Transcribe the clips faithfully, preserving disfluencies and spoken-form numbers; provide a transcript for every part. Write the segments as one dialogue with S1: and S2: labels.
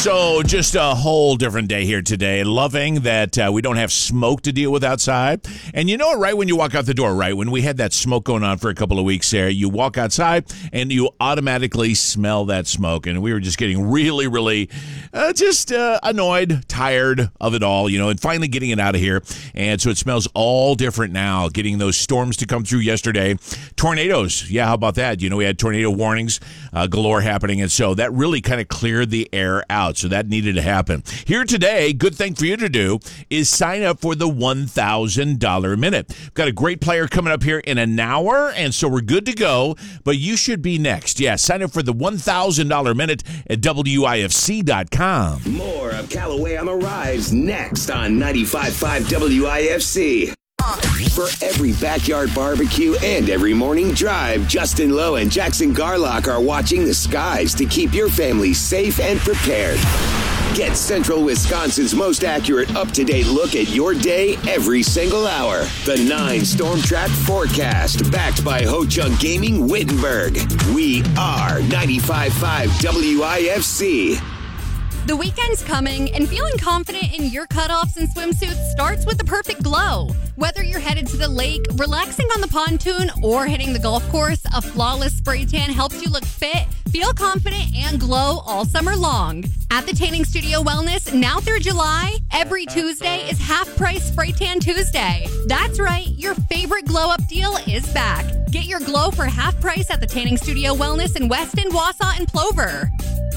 S1: So just a whole different day here today. Loving that uh, we don't have smoke to deal with outside. And you know it, right when you walk out the door, right? When we had that smoke going on for a couple of weeks there, you walk outside and you automatically smell that smoke. And we were just getting really, really uh, just uh, annoyed, tired of it all, you know, and finally getting it out of here. And so it smells all different now, getting those storms to come through yesterday. Tornadoes. Yeah, how about that? You know, we had tornado warnings uh, galore happening. And so that really kind of cleared the air out. So that needed to happen. Here today, good thing for you to do is sign up for the one thousand dollars minute. We've got a great player coming up here in an hour, and so we're good to go, but you should be next. Yeah, sign up for the one thousand dollars minute at W I F C dot com.
S2: More of Callaway on the Rise next on ninety-five point five W I F C. For every backyard barbecue and every morning drive, Justin Lowe and Jackson Garlock are watching the skies to keep your family safe and prepared. Get Central Wisconsin's most accurate, up-to-date look at your day every single hour. The nine Storm Track Forecast, backed by Ho Chunk Gaming Wittenberg. We are ninety-five point five W I F C.
S3: The weekend's coming, and feeling confident in your cutoffs and swimsuits starts with the perfect glow. Whether you're headed to the lake, relaxing on the pontoon, or hitting the golf course, a flawless spray tan helps you look fit, feel confident, and glow all summer long. At the Tanning Studio Wellness, now through July, every Tuesday is half-price Spray Tan Tuesday. That's right, your favorite glow-up deal is back. Get your glow for half price at the Tanning Studio Wellness in Weston, Wausau, and Plover.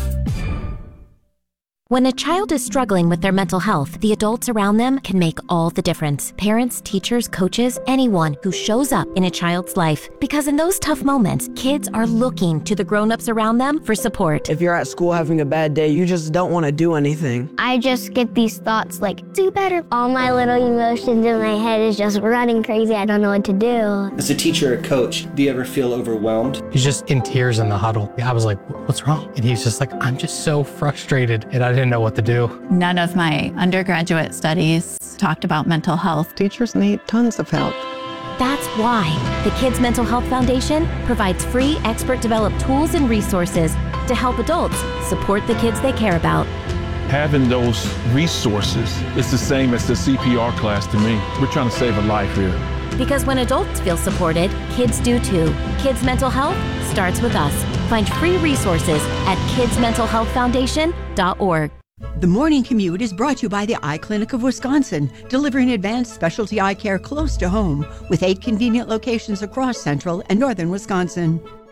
S4: When a child is struggling with their mental health, the adults around them can make all the difference. Parents, teachers, coaches, anyone who shows up in a child's life. Because in those tough moments, kids are looking to the grown-ups around them for support.
S5: If you're at school having a bad day, you just don't want to do anything.
S6: I just get these thoughts like, do better. All my little emotions in my head is just running crazy. I don't know what to do.
S7: As a teacher or coach, do you ever feel overwhelmed?
S8: He's just in tears in the huddle. I was like, what's wrong? And he's just like, I'm just so frustrated. And I didn't know what to do.
S9: None of my undergraduate studies talked about mental health.
S10: Teachers need tons of help.
S4: That's why the Kids Mental Health Foundation provides free expert-developed tools and resources to help adults support the kids they care about.
S11: Having those resources is the same as the C P R class to me. We're trying to save a life here.
S4: Because when adults feel supported, kids do too. Kids Mental Health starts with us. Find free resources at kids mental health foundation dot org.
S12: The Morning Commute is brought to you by the Eye Clinic of Wisconsin, delivering advanced specialty eye care close to home with eight convenient locations across central and northern Wisconsin.